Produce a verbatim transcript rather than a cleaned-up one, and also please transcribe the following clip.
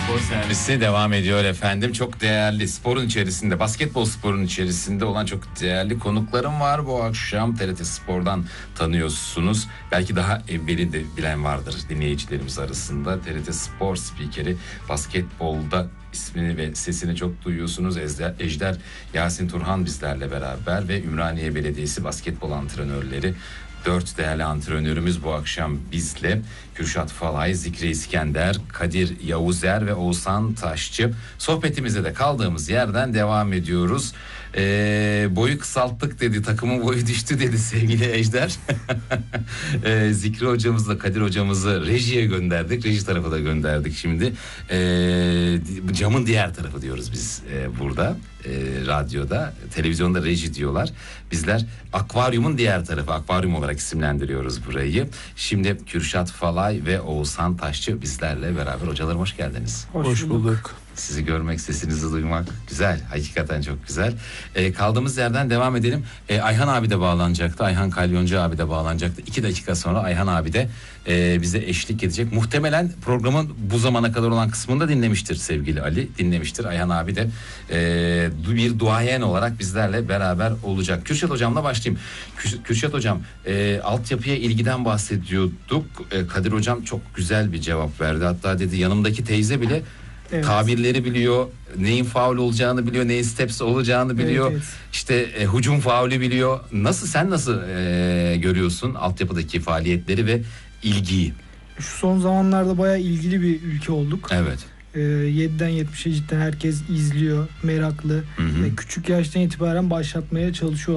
Spor servisi devam ediyor efendim. Çok değerli sporun içerisinde, basketbol sporun içerisinde olan çok değerli konuklarım var bu akşam. T R T Spor'dan tanıyorsunuz. Belki daha evveli de bilen vardır dinleyicilerimiz arasında. T R T Spor spikeri, basketbolda ismini ve sesini çok duyuyorsunuz. Ejder, Ejder Yasin Turhan bizlerle beraber ve Ümraniye Belediyesi basketbol antrenörleri. Dört değerli antrenörümüz bu akşam bizle. Kürşat Falay, Zikri İskender, Kadir Yavuzer ve Oğuzhan Taşçı. Sohbetimize de kaldığımız yerden devam ediyoruz. Ee, boyu kısalttık dedi, takımın boyu düştü dedi sevgili Ejder. ee, Zikri hocamızla Kadir hocamızı rejiye gönderdik. Reji tarafı da gönderdik şimdi. Ee, camın diğer tarafı diyoruz biz e, burada. E, radyoda, televizyonda reji diyorlar. Bizler akvaryumun diğer tarafı, akvaryum olarak isimlendiriyoruz burayı. Şimdi Kürşat Falay ve Oğuzhan Taşçı bizlerle beraber. Hocalarım hoş geldiniz. Hoş, hoş bulduk. Sizi görmek, sesinizi duymak güzel. Hakikaten çok güzel. E, kaldığımız yerden devam edelim. E, Ayhan abi de bağlanacaktı. Ayhan Kalyoncu abi de bağlanacaktı. İki dakika sonra Ayhan abi de e, bize eşlik edecek. Muhtemelen programın bu zamana kadar olan kısmını da dinlemiştir sevgili Ali. Dinlemiştir. Ayhan abi de e, bir duayen olarak bizlerle beraber olacak. Kürşat hocamla başlayayım. Kür, Kürşat hocam, e, altyapıya ilgiden bahsediyorduk. E, Kadir hocam çok güzel bir cevap verdi. Hatta dedi yanımdaki teyze bile evet, tabirleri biliyor, neyin faul olacağını biliyor, neyin steps olacağını biliyor. Evet, evet. İşte e, hücum faulü biliyor. Nasıl, sen nasıl e, görüyorsun altyapıdaki faaliyetleri ve ilgiyi? Şu son zamanlarda bayağı ilgili bir ülke olduk. Evet. E, yediden yetmişe cidden herkes izliyor, meraklı. Hı hı. Ve küçük yaştan itibaren başlatmaya çalışıyor.